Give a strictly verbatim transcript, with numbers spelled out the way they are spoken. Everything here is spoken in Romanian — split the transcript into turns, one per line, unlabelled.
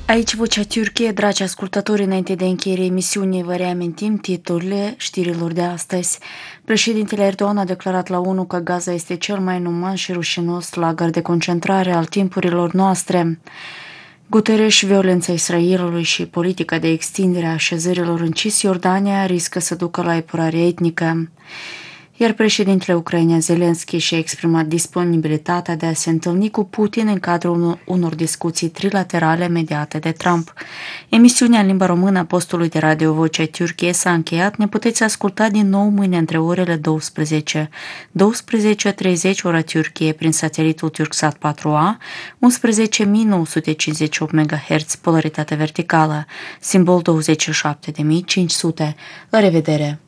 Aici Vocea Turciei, dragi ascultători, înainte de încheierea emisiunii, vă reamintim titlurile știrilor de astăzi. Președintele Erdogan a declarat la ONU că Gaza este cel mai inuman și rușinos lagăr de concentrare al timpurilor noastre. Guterres, violența Israelului și politica de extindere a așezărilor în Cisjordania riscă să ducă la epurare etnică. Iar președintele ucrainean Zelensky și-a exprimat disponibilitatea de a se întâlni cu Putin în cadrul unor discuții trilaterale mediate de Trump. Emisiunea în limba română a postului de radio Vocea Turciei s-a încheiat. Ne puteți asculta din nou mâine între orele douăsprezece, douăsprezece treizeci ora Turciei prin satelitul Turksat patru A, unsprezece mii nouă sute cincizeci și opt MHz, polaritate verticală, simbol douăzeci și șapte de mii cinci sute. La revedere!